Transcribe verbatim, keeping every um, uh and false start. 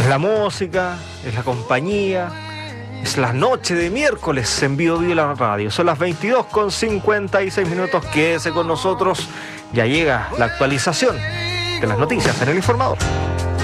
Es la música, es la compañía, es la noche de miércoles en Bio Bio la radio. Son las veintidós con cincuenta y seis minutos. Quédese con nosotros. Ya llega la actualización de las noticias en El Informador.